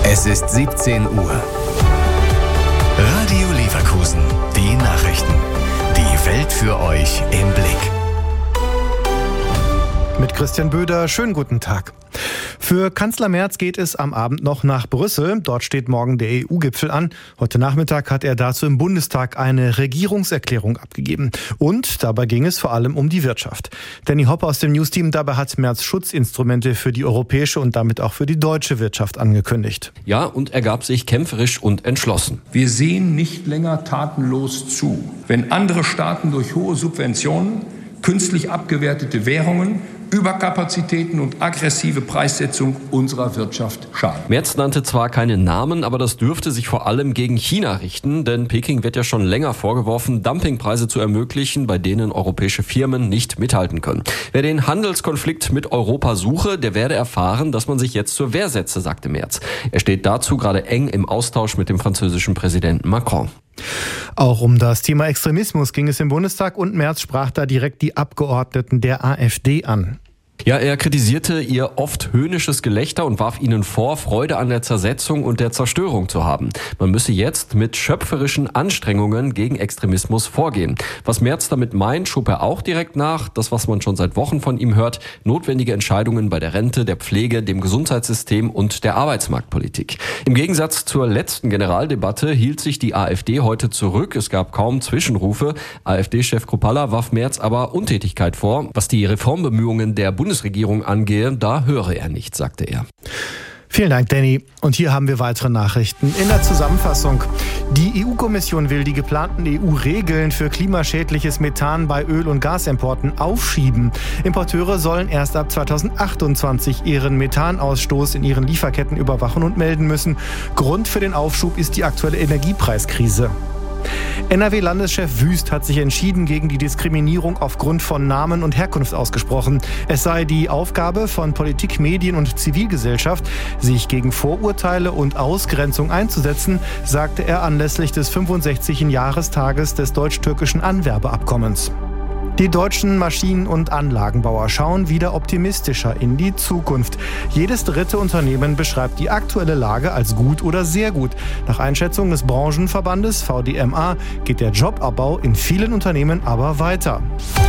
Es ist 17 Uhr. Radio Leverkusen. Die Nachrichten. Die Welt für euch im Blick. Mit Christian Böder, schönen guten Tag. Für Kanzler Merz geht es am Abend noch nach Brüssel. Dort steht morgen der EU-Gipfel an. Heute Nachmittag hat er dazu im Bundestag eine Regierungserklärung abgegeben. Und dabei ging es vor allem um die Wirtschaft. Danny Hopp aus dem Newsteam, dabei hat Merz Schutzinstrumente für die europäische und damit auch für die deutsche Wirtschaft angekündigt. Ja, und er gab sich kämpferisch und entschlossen. Wir sehen nicht länger tatenlos zu, wenn andere Staaten durch hohe Subventionen, künstlich abgewertete Währungen, Überkapazitäten und aggressive Preissetzung unserer Wirtschaft schaden. Merz nannte zwar keine Namen, aber das dürfte sich vor allem gegen China richten, denn Peking wird ja schon länger vorgeworfen, Dumpingpreise zu ermöglichen, bei denen europäische Firmen nicht mithalten können. Wer den Handelskonflikt mit Europa suche, der werde erfahren, dass man sich jetzt zur Wehr setze, sagte Merz. Er steht dazu gerade eng im Austausch mit dem französischen Präsidenten Macron. Auch um das Thema Extremismus ging es im Bundestag und Merz sprach da direkt die Abgeordneten der AfD an. Ja, er kritisierte ihr oft höhnisches Gelächter und warf ihnen vor, Freude an der Zersetzung und der Zerstörung zu haben. Man müsse jetzt mit schöpferischen Anstrengungen gegen Extremismus vorgehen. Was Merz damit meint, schob er auch direkt nach. Das, was man schon seit Wochen von ihm hört, notwendige Entscheidungen bei der Rente, der Pflege, dem Gesundheitssystem und der Arbeitsmarktpolitik. Im Gegensatz zur letzten Generaldebatte hielt sich die AfD heute zurück. Es gab kaum Zwischenrufe. AfD-Chef Kruppalla warf Merz aber Untätigkeit vor. Was die Reformbemühungen der Bundesregierung angehe, da höre er nicht, sagte er. Vielen Dank, Danny. Und hier haben wir weitere Nachrichten in der Zusammenfassung. Die EU-Kommission will die geplanten EU-Regeln für klimaschädliches Methan bei Öl- und Gasimporten aufschieben. Importeure sollen erst ab 2028 ihren Methanausstoß in ihren Lieferketten überwachen und melden müssen. Grund für den Aufschub ist die aktuelle Energiepreiskrise. NRW-Landeschef Wüst hat sich entschieden gegen die Diskriminierung aufgrund von Namen und Herkunft ausgesprochen. Es sei die Aufgabe von Politik, Medien und Zivilgesellschaft, sich gegen Vorurteile und Ausgrenzung einzusetzen, sagte er anlässlich des 65. Jahrestages des deutsch-türkischen Anwerbeabkommens. Die deutschen Maschinen- und Anlagenbauer schauen wieder optimistischer in die Zukunft. Jedes dritte Unternehmen beschreibt die aktuelle Lage als gut oder sehr gut. Nach Einschätzung des Branchenverbandes VDMA geht der Jobabbau in vielen Unternehmen aber weiter.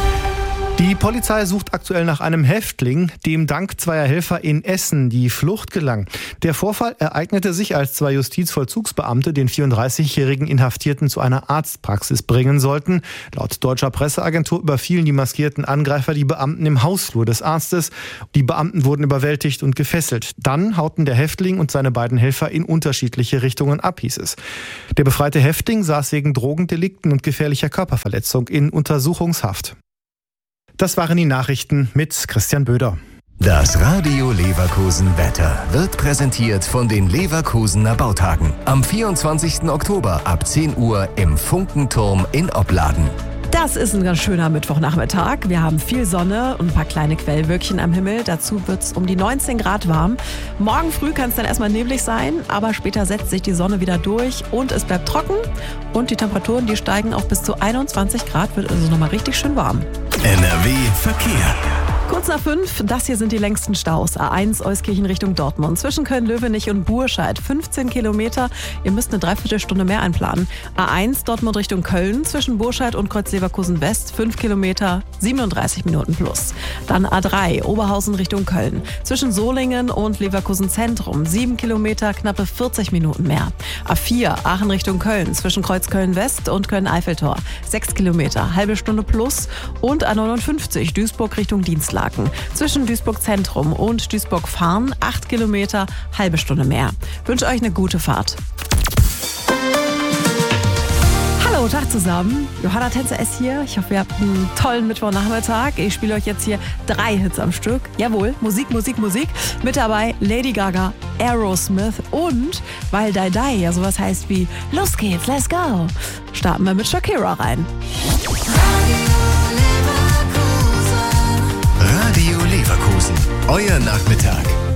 Die Polizei sucht aktuell nach einem Häftling, dem dank zweier Helfer in Essen die Flucht gelang. Der Vorfall ereignete sich, als zwei Justizvollzugsbeamte den 34-jährigen Inhaftierten zu einer Arztpraxis bringen sollten. Laut deutscher Presseagentur überfielen die maskierten Angreifer die Beamten im Hausflur des Arztes. Die Beamten wurden überwältigt und gefesselt. Dann hauten der Häftling und seine beiden Helfer in unterschiedliche Richtungen ab, hieß es. Der befreite Häftling saß wegen Drogendelikten und gefährlicher Körperverletzung in Untersuchungshaft. Das waren die Nachrichten mit Christian Böder. Das Radio Leverkusen Wetter wird präsentiert von den Leverkusener Bautagen. Am 24. Oktober ab 10 Uhr im Funkenturm in Opladen. Das ist ein ganz schöner Mittwochnachmittag. Wir haben viel Sonne und ein paar kleine Quellwölkchen am Himmel. Dazu wird es um die 19 Grad warm. Morgen früh kann es dann erstmal neblig sein, aber später setzt sich die Sonne wieder durch und es bleibt trocken. Und die Temperaturen, die steigen auf bis zu 21 Grad, wird also nochmal richtig schön warm. NRW Verkehr. Kurz nach 5, das hier sind die längsten Staus. A1 Euskirchen Richtung Dortmund. Zwischen Köln-Löwenich und Burscheid 15 Kilometer. Ihr müsst eine Dreiviertelstunde mehr einplanen. A1 Dortmund Richtung Köln. Zwischen Burscheid und Kreuz-Leverkusen West 5 Kilometer, 37 Minuten plus. Dann A3 Oberhausen Richtung Köln. Zwischen Solingen und Leverkusen Zentrum 7 Kilometer, knappe 40 Minuten mehr. A4 Aachen Richtung Köln. Zwischen Kreuzköln West und Köln-Eiffeltor 6 Kilometer, halbe Stunde plus. Und A59 Duisburg Richtung Dienstlaken. Zwischen Duisburg Zentrum und Duisburg Farn 8 Kilometer, halbe Stunde mehr. Ich wünsche euch eine gute Fahrt. Hallo, Tag zusammen. Johanna Tänzer ist hier. Ich hoffe, ihr habt einen tollen Mittwochnachmittag. Ich spiele euch jetzt hier 3 Hits am Stück. Jawohl, Musik, Musik, Musik. Mit dabei Lady Gaga, Aerosmith und, weil Die Die ja sowas heißt wie Los geht's, let's go, starten wir mit Shakira rein. Radio Leverkusen, euer Nachmittag.